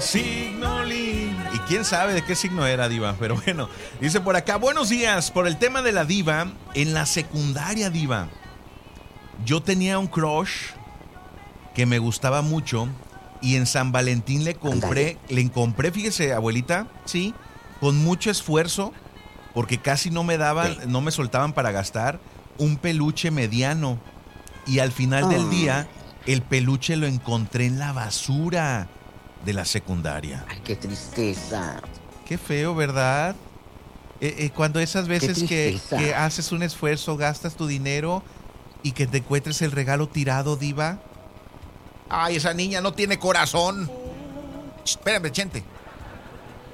Signolín. Y quién sabe de qué signo era, Diva. Pero bueno, dice por acá, buenos días. Por el tema de la Diva, en la secundaria, Diva, yo tenía un crush que me gustaba mucho. Y en San Valentín le compré, fíjese, abuelita, sí, con mucho esfuerzo, porque casi no me daban, no me soltaban para gastar, un peluche mediano. Y al final del día, el peluche lo encontré en la basura de la secundaria. Ay, qué tristeza. Qué feo, ¿verdad? Cuando esas veces que haces un esfuerzo, gastas tu dinero y que te encuentres el regalo tirado, Diva. Ay, esa niña no tiene corazón. Espérame, Chente.